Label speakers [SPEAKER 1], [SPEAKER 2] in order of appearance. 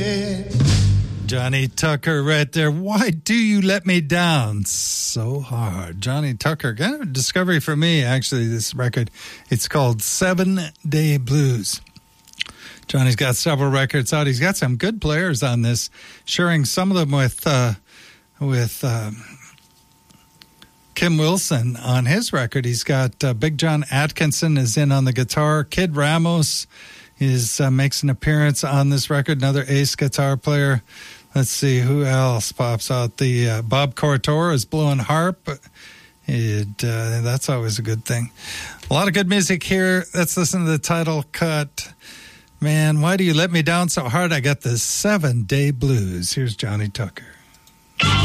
[SPEAKER 1] Johnny Tucker right there. Why do you let me down so hard? Johnny Tucker. Kind of a discovery for me, actually, this record. It's called 7 Day Blues. Johnny's got several records out. He's got some good players on this, sharing some of them with Kim Wilson on his record. He's got Big John Atkinson is in on the guitar. Kid Ramos makes an appearance on this record, another ace guitar player. Let's see who else pops out. The Bob Corritore is blowing harp. That's always a good thing. A lot of good music here. Let's listen to the title cut. Man, why do you let me down so hard? I got the 7 Day Blues. Here's Johnny Tucker.